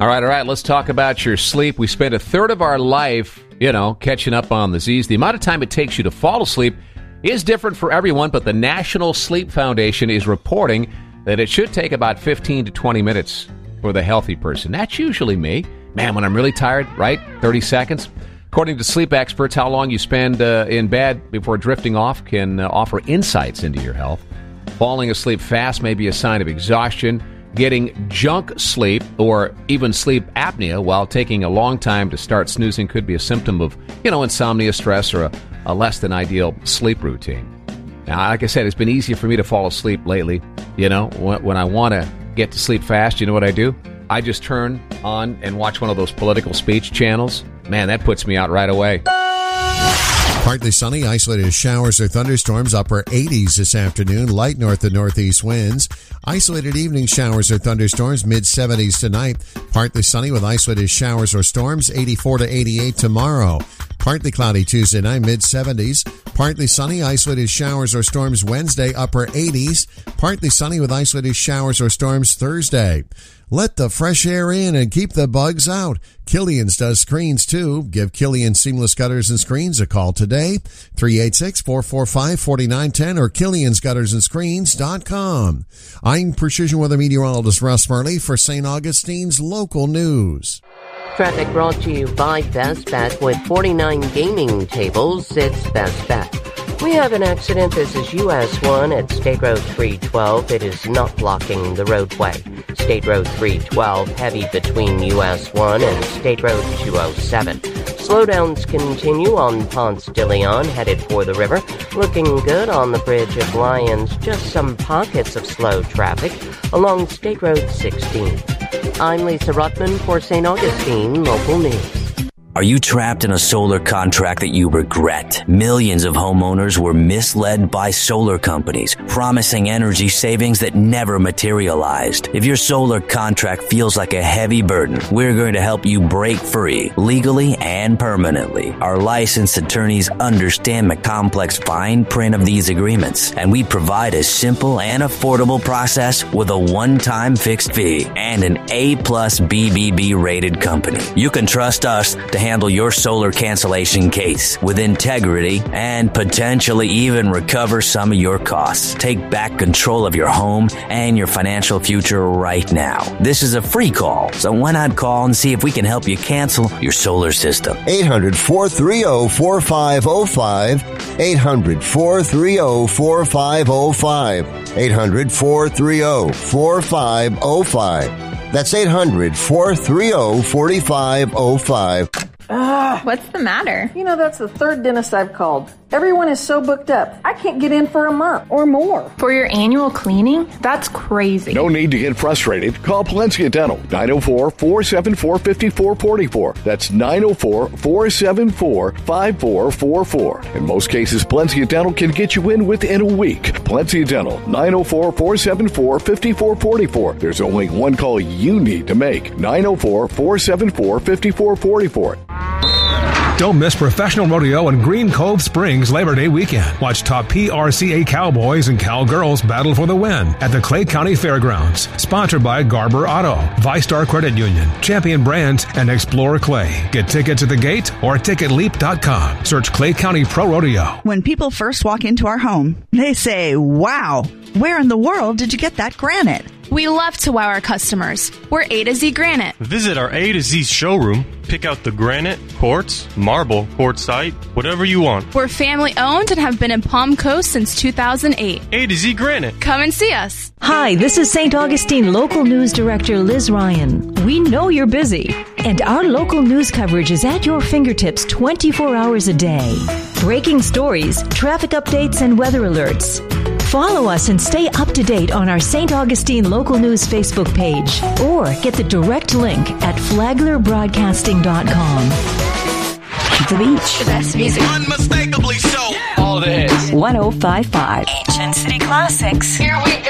All right. Let's talk about your sleep. We spend a third of our life, catching up on the Z's. The amount of time it takes you to fall asleep is different for everyone, but the National Sleep Foundation is reporting that it should take about 15 to 20 minutes for the healthy person. That's usually me. Man, when I'm really tired, right? 30 seconds. According to sleep experts, how long you spend in bed before drifting off can offer insights into your health. Falling asleep fast may be a sign of exhaustion. Getting junk sleep or even sleep apnea while taking a long time to start snoozing could be a symptom of, insomnia, stress, or a less than ideal sleep routine. Now, like I said, it's been easier for me to fall asleep lately. When I want to get to sleep fast, you know what I do? I just turn on and watch one of those political speech channels. Man, that puts me out right away. Partly sunny, isolated showers or thunderstorms, upper 80s this afternoon, light north and northeast winds. Isolated evening showers or thunderstorms, mid-70s tonight. Partly sunny with isolated showers or storms, 84 to 88 tomorrow. Partly cloudy Tuesday night, mid-70s. Partly sunny, isolated showers or storms Wednesday, upper 80s. Partly sunny with isolated showers or storms Thursday. Let the fresh air in and keep the bugs out. Killian's does screens too. Give Killian Seamless Gutters and Screens a call today. 386-445-4910 or Killian'sGuttersandScreens.com. I'm Precision Weather Meteorologist Russ Murley for St. Augustine's Local News. Traffic brought to you by Best Bet. With 49 gaming tables, it's Best Bet. We have an accident. This is US 1 at State Road 312. It is not blocking the roadway. State Road 312, heavy between US 1 and State Road 207. Slowdowns continue on Ponce de Leon, headed for the river. Looking good on the Bridge of Lions. Just some pockets of slow traffic along State Road 16. I'm Lisa Ruttman for St. Augustine Local News. Are you trapped in a solar contract that you regret? Millions of homeowners were misled by solar companies, promising energy savings that never materialized. If your solar contract feels like a heavy burden, we're going to help you break free, legally and permanently. Our licensed attorneys understand the complex fine print of these agreements, and we provide a simple and affordable process with a one-time fixed fee and an A+ BBB rated company. You can trust us to handle your solar cancellation case with integrity and potentially even recover some of your costs. Take back control of your home and your financial future right now. This is a free call, so why not call and see if we can help you cancel your solar system? 800-430-4505. 800-430-4505. 800-430-4505. That's 800-430-4505. What's the matter? That's the third dentist I've called. Everyone is so booked up. I can't get in for a month or more. For your annual cleaning? That's crazy. No need to get frustrated. Call Palencia Dental, 904-474-5444. That's 904-474-5444. In most cases, Palencia Dental can get you in within a week. Palencia Dental, 904-474-5444. There's only one call you need to make, 904-474-5444. Don't miss Professional Rodeo in Green Cove Springs Labor Day weekend. Watch top PRCA Cowboys and Cowgirls battle for the win at the Clay County Fairgrounds. Sponsored by Garber Auto, ViStar Credit Union, Champion Brands, and Explore Clay. Get tickets at the gate or ticketleap.com. Search Clay County Pro Rodeo. When people first walk into our home, they say, "Wow, where in the world did you get that granite?" We love to wow our customers. We're A to Z Granite. Visit our A to Z showroom. Pick out the granite, quartz, marble, quartzite, whatever you want. We're family owned and have been in Palm Coast since 2008. A to Z Granite. Come and see us. Hi, this is St. Augustine Local News Director Liz Ryan. We know you're busy, and our local news coverage is at your fingertips 24 hours a day. Breaking stories, traffic updates, and weather alerts. Follow us and stay up to date on our St. Augustine Local News Facebook page, or get the direct link at flaglerbroadcasting.com. The Beach. The best music. Unmistakably so. All the hits. 105.5. Ancient City Classics. Here we go.